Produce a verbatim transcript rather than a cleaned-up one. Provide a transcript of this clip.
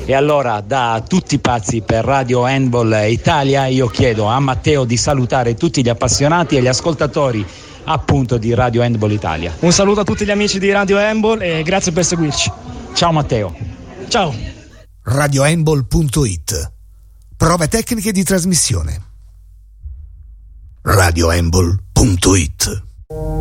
E allora, da tutti i pazzi per Radio Handball Italia, io chiedo a Matteo di salutare tutti gli appassionati e gli ascoltatori appunto di Radio Handball Italia. Un saluto a tutti gli amici di Radio Handball e grazie per seguirci. Ciao Matteo. Ciao. radio handball punto it. Prove tecniche di trasmissione. radio handball punto it